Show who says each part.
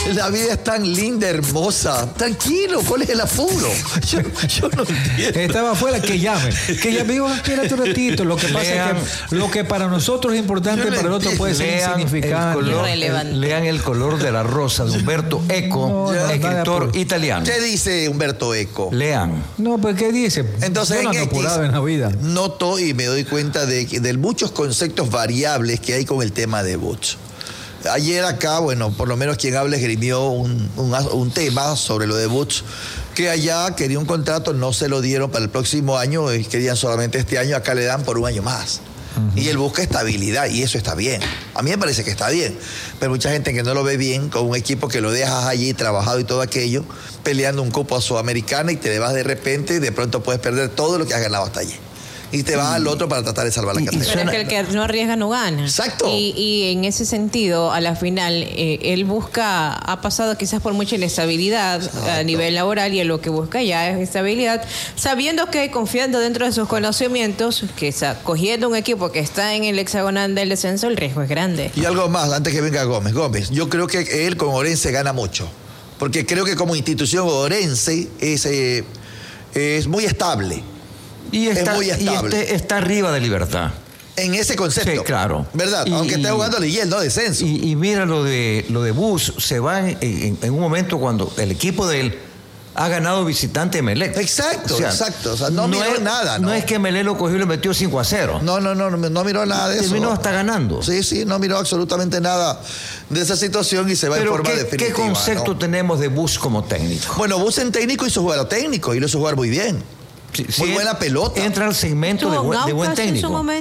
Speaker 1: La vida es tan linda, hermosa. Tranquilo, ¿cuál es el apuro? Yo no entiendo.
Speaker 2: Estaba afuera, que llame. Que llame, digo, espérate un ratito. Lo que pasa es que lo que para nosotros es importante, para el otro puede ser insignificante.
Speaker 3: Lean El color de la rosa de Umberto Eco, escritor italiano.
Speaker 1: ¿Qué dice Umberto Eco?
Speaker 3: Lean.
Speaker 2: No, pues ¿qué dice?
Speaker 1: Entonces,
Speaker 2: yo no ando apurado en la vida.
Speaker 1: Noto y me doy cuenta de muchos conceptos variables que hay con el tema de Butch. Ayer acá, bueno, por lo menos quien habla esgrimió un tema sobre lo de Butch, que allá quería un contrato, no se lo dieron para el próximo año, querían solamente este año, acá le dan por un año más. Y él busca estabilidad, y eso está bien. A mí me parece que está bien. Pero mucha gente que no lo ve bien, con un equipo que lo dejas allí trabajado y todo aquello, peleando un cupo a Sudamericana y te le vas de repente y de pronto puedes perder todo lo que has ganado hasta allí. Y te vas al otro para tratar de salvar la carrera.
Speaker 4: Pero es que el que no arriesga no gana.
Speaker 1: Exacto.
Speaker 4: Y en ese sentido, a la final, él ha pasado quizás por mucha inestabilidad a nivel laboral, y él lo que busca ya es estabilidad, sabiendo que, confiando dentro de sus conocimientos, que cogiendo un equipo que está en el hexagonal del descenso, el riesgo es grande.
Speaker 1: Y algo más, antes que venga Gómez, yo creo que él con Orense gana mucho, porque creo que como institución Orense es muy estable.
Speaker 3: Y está,
Speaker 1: es muy estable.
Speaker 3: Está arriba de Libertad.
Speaker 1: En ese concepto.
Speaker 3: Sí, claro.
Speaker 1: ¿Verdad? Aunque esté jugando Liguel, no descenso.
Speaker 3: Y mira lo de Bus, se va en un momento cuando el equipo de él ha ganado visitante Emelec.
Speaker 1: Exacto. O sea, no miró nada, ¿no?
Speaker 3: No es que Emelec lo cogió y lo metió 5-0.
Speaker 1: No miró nada de eso.
Speaker 3: Terminó hasta ganando.
Speaker 1: Sí, no miró absolutamente nada de esa situación y se va en forma definitiva.
Speaker 3: ¿Qué concepto tenemos de Bus como técnico?
Speaker 1: Bueno, Bus en técnico hizo jugar a técnico y lo hizo jugar muy bien. Muy buena pelota.
Speaker 3: Entra al segmento de buen técnico.